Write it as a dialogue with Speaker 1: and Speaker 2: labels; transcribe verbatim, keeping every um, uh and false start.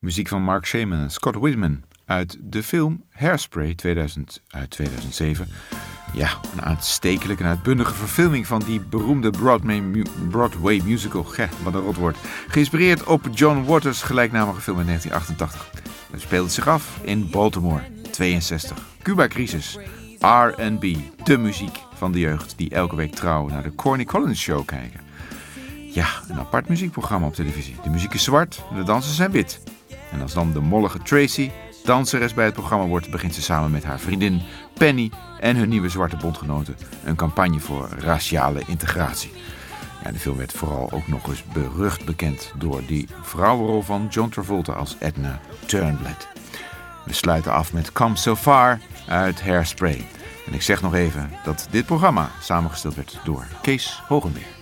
Speaker 1: Muziek van Mark Shaman en Scott Whitman uit de film Hairspray tweeduizend, uit tweeduizend zeven. Ja, een aanstekelijke en uitbundige verfilming van die beroemde Broadway, mu- Broadway musical. Ge, wat een rotwoord. Geïnspireerd op John Waters' gelijknamige film in negentien achtentachtig. Het speelde zich af in Baltimore, tweeënzestig. Cuba-crisis, R en B, de muziek van de jeugd die elke week trouw naar de Corny Collins Show kijken. Ja, een apart muziekprogramma op televisie. De muziek is zwart en de dansers zijn wit. En als dan de mollige Tracy danseres bij het programma wordt, begint ze samen met haar vriendin Penny en hun nieuwe zwarte bondgenoten een campagne voor raciale integratie. Ja, de film werd vooral ook nog eens berucht bekend door die vrouwenrol van John Travolta als Edna Turnblad. We sluiten af met Come So Far uit Hairspray. En ik zeg nog even dat dit programma samengesteld werd door Kees Hogenbeer.